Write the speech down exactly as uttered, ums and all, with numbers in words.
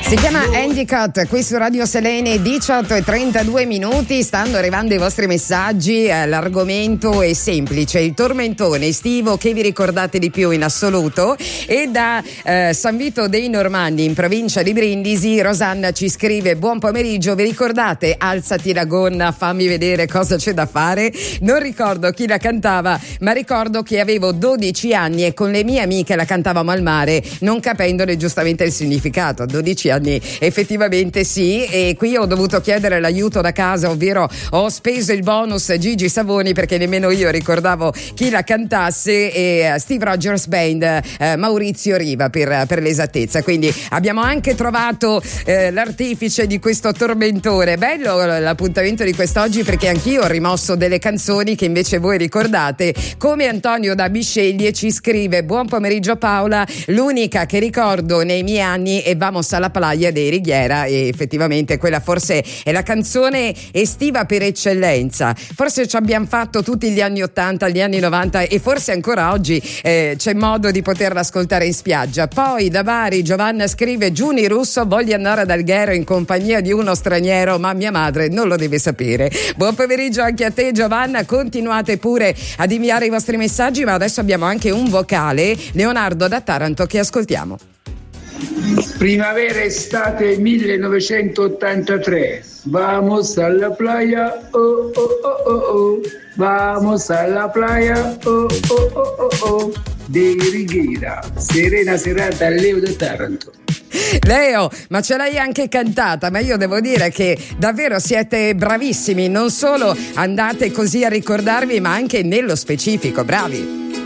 Si chiama Endicott, qui su Radio Selene, diciotto e trentadue minuti, stanno arrivando i vostri messaggi, eh, l'argomento è semplice, il tormentone estivo che vi ricordate di più in assoluto. E da eh, San Vito dei Normanni, in provincia di Brindisi, Rosanna ci scrive: buon pomeriggio, vi ricordate Alzati la gonna, fammi vedere cosa c'è da fare? Non ricordo chi la cantava, ma ricordo che avevo dodici anni e con le mie amiche la cantavamo al mare, non capendone giustamente il significato. A dodici anni effettivamente sì, e qui ho dovuto chiedere l'aiuto da casa, ovvero ho speso il bonus Gigi Savoni perché nemmeno io ricordavo chi la cantasse, e Steve Rogers Band, eh, Maurizio Riva per, per l'esattezza. Quindi abbiamo anche trovato eh, l'artefice di questo tormentone. Bello l'appuntamento di quest'oggi, perché anch'io ho rimosso delle canzoni che invece voi ricordate, come Antonio da Bisceglie ci scrive: buon pomeriggio Paola, l'unica che ricordo nei miei anni è Vamos alla Playa dei Righiera, e effettivamente quella forse è la canzone estiva per eccellenza. Forse ci abbiamo fatto tutti gli anni ottanta, gli anni novanta, e forse ancora oggi eh, c'è modo di poterla ascoltare in spiaggia. Poi da Bari Giovanna scrive: Giuni Russo, voglio andare ad Alghero in compagnia di uno straniero, ma mia madre non lo deve sapere. Buon pomeriggio anche a te Giovanna, continuate pure ad inviare i vostri messaggi, ma adesso abbiamo anche un vocale, Leonardo da Taranto, che ascoltiamo. Primavera estate millenovecentottantatré, vamos alla playa, oh oh oh oh oh, vamos alla playa, oh oh oh oh oh, de Righiera, serena serata a Leo da Taranto. Leo, ma ce l'hai anche cantata, ma io devo dire che davvero siete bravissimi, non solo andate così a ricordarvi, ma anche nello specifico, bravi.